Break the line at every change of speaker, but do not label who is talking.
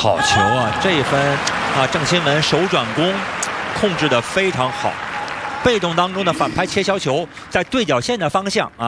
好球啊！这一分啊，郑钦文手转攻控制得非常好，被动当中的反拍切削球在对角线的方向啊。